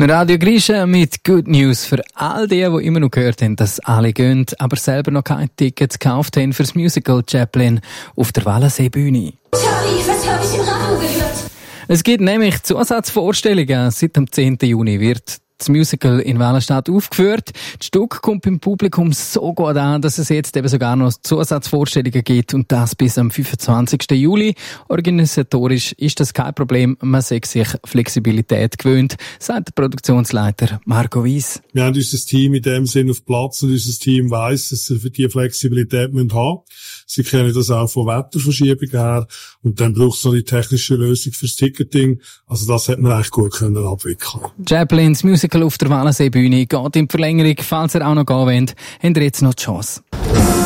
Radio Grisha mit Good News für all die immer noch gehört haben, dass alle gehen, aber selber noch keine Tickets gekauft haben fürs Musical Chaplin auf der Wallenseebühne. Charlie, was habe ich im Radio gehört? Es gibt nämlich Zusatzvorstellungen. Seit dem 10. Juni wird das Musical in Wallenstadt aufgeführt. Das Stück kommt beim Publikum so gut an, dass es jetzt eben sogar noch Zusatzvorstellungen gibt und das bis am 25. Juli. Organisatorisch ist das kein Problem. Man sagt sich Flexibilität gewöhnt, sagt der Produktionsleiter Marco Weiss. Wir haben unser Team in dem Sinn auf Platz und unser Team weiss, dass sie für die Flexibilität haben müssen. Sie kennen das auch von Wetterverschiebungen her und dann braucht es noch die technische Lösung fürs Ticketing. Also das hat man eigentlich gut können abwickeln. Chaplins Musical auf der Wallenseebühne geht in die Verlängerung. Falls ihr auch noch gehen wollt, habt ihr jetzt noch die Chance.